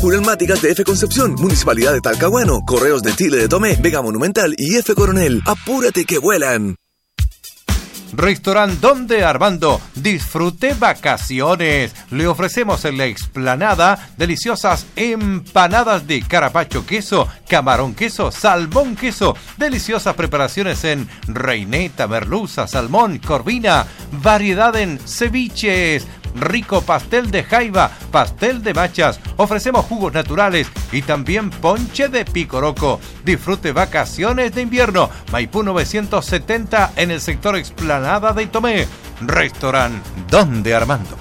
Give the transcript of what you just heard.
Pneumáticas de F Concepción, Municipalidad de Talcahuano, Correos de Chile de Tomé, Vega Monumental y F Coronel. ¡Apúrate que vuelan! Restaurant Donde Armando, disfrute vacaciones. Le ofrecemos en la explanada deliciosas empanadas de carapacho queso, camarón queso, salmón queso, deliciosas preparaciones en reineta, merluza, salmón, corvina, variedad en ceviches, rico pastel de jaiba, pastel de machas, ofrecemos jugos naturales y también ponche de picoroco. Disfrute vacaciones de invierno. Maipú 970 en el sector explanada de Tomé. Restaurant Donde Armando.